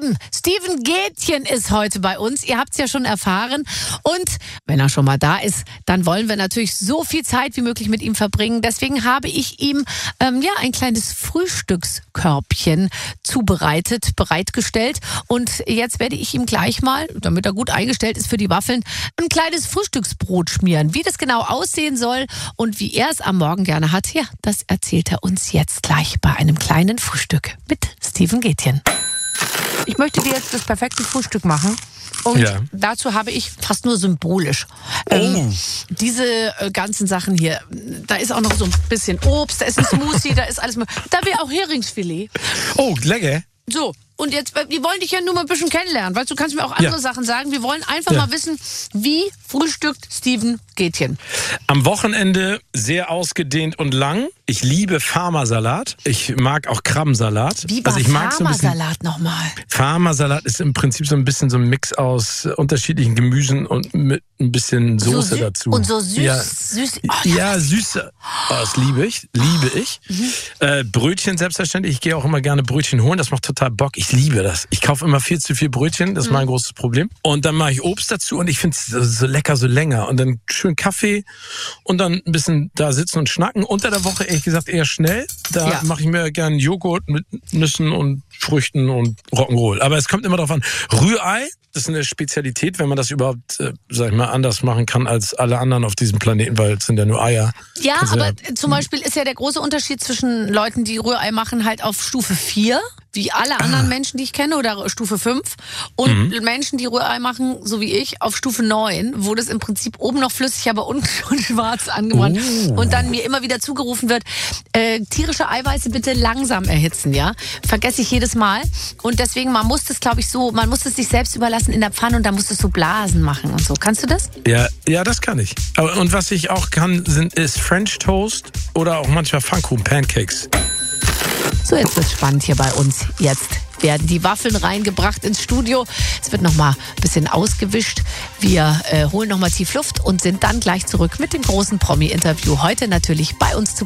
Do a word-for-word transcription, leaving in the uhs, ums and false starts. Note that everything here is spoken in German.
Lieben, Steven Gätjen ist heute bei uns. Ihr habt es ja schon erfahren. Und wenn er schon mal da ist, dann wollen wir natürlich so viel Zeit wie möglich mit ihm verbringen. Deswegen habe ich ihm ähm, ja ein kleines Frühstückskörbchen zubereitet, bereitgestellt. Und jetzt werde ich ihm gleich mal, damit er gut eingestellt ist für die Waffeln, ein kleines Frühstücksbrot schmieren. Wie das genau aussehen soll und wie er es am Morgen gerne hat, ja, das erzählt er uns jetzt gleich bei einem kleinen Frühstück mit Steven Gätjen. Ich möchte dir jetzt das perfekte Frühstück machen. Und ja. dazu habe ich fast nur symbolisch ähm, oh. diese äh, ganzen Sachen hier. Da ist auch noch so ein bisschen Obst, da ist ein Smoothie, da ist alles. Da wäre auch Heringsfilet. Oh, lecker. So, und jetzt, wir wollen dich ja nur mal ein bisschen kennenlernen, weil du kannst mir auch andere ja. Sachen sagen. Wir wollen einfach ja. mal wissen, wie frühstückt Steven Gätjen? Am Wochenende sehr ausgedehnt und lang. Ich liebe Farmersalat. Ich mag auch Krabbensalat. Wie war also ich mag Farmersalat so nochmal? Farmersalat ist im Prinzip so ein bisschen so ein Mix aus unterschiedlichen Gemüsen und mit ein bisschen Soße so dazu. Und so süß. Ja, süß. Oh, ja, ja süß. Oh, das liebe ich. Liebe ich. Mhm. Äh, Brötchen selbstverständlich. Ich gehe auch immer gerne Brötchen holen. Das macht total Bock. Ich liebe das. Ich kaufe immer viel zu viel Brötchen. Das ist mhm. mein großes Problem. Und dann mache ich Obst dazu und ich finde es so, so lecker, so länger. Und dann schön Kaffee und dann ein bisschen da sitzen und schnacken. Unter der Woche ehrlich gesagt eher schnell. Da ja. mache ich mir gerne Joghurt mit Nüssen und Früchten und Rock'n'Roll. Aber es kommt immer darauf an. Rührei, das ist eine Spezialität, wenn man das überhaupt, äh, sag ich mal, anders machen kann als alle anderen auf diesem Planeten, weil es sind ja nur Eier. Ja, Kannst aber ja, zum Beispiel ist ja der große Unterschied zwischen Leuten, die Rührei machen, halt auf Stufe vier, wie alle anderen ah. Menschen, die ich kenne, oder Stufe fünf. Und mhm. Menschen, die Rührei machen, so wie ich, auf Stufe neun, wo das im Prinzip oben noch flüssig, aber unten schon schwarz angebrannt. Oh. Und dann mir immer wieder zugerufen wird, äh, tierische Eiweiße bitte langsam erhitzen, ja. Vergesse ich jedes Mal. Und deswegen, man muss das, glaube ich, so, man muss es sich selbst überlassen in der Pfanne und dann musst du so Blasen machen und so. Kannst du das? Ja, ja, das kann ich. Aber, und was ich auch kann, sind, ist French Toast oder auch manchmal Pfannkuchen, Pancakes. So, jetzt wird's spannend hier bei uns. Jetzt werden die Waffeln reingebracht ins Studio. Es wird nochmal ein bisschen ausgewischt. Wir äh, holen nochmal tief Luft und sind dann gleich zurück mit dem großen Promi-Interview. Heute natürlich bei uns zu